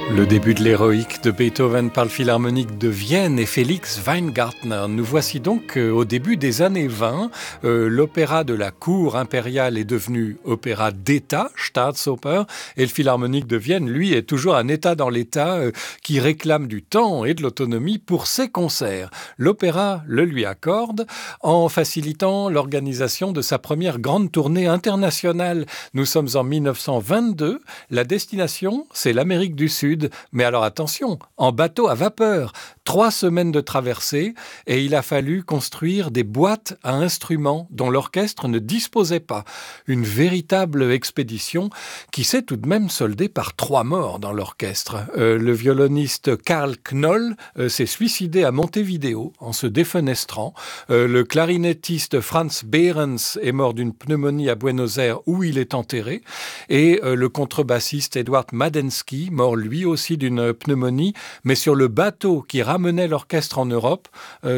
Le début de l'héroïque de Beethoven par le Philharmonique de Vienne et Félix Weingartner. Nous voici donc au début des années 20. L'opéra de la cour impériale est devenu opéra d'État, Staatsoper, et le Philharmonique de Vienne, lui, est toujours un État dans l'État qui réclame du temps et de l'autonomie pour ses concerts. L'opéra le lui accorde en facilitant l'organisation de sa première grande tournée internationale. Nous sommes en 1922. La destination, c'est l'Amérique du Sud. Mais alors attention, en bateau à vapeur, 3 semaines de traversée et il a fallu construire des boîtes à instruments dont l'orchestre ne disposait pas. Une véritable expédition qui s'est tout de même soldée par 3 morts dans l'orchestre. Le violoniste Karl Knoll s'est suicidé à Montevideo en se défenestrant. Le clarinettiste Franz Behrens est mort d'une pneumonie à Buenos Aires où il est enterré. Et le contrebassiste Edward Madensky, mort lui aussi d'une pneumonie, mais sur le bateau qui ramenait l'orchestre en Europe,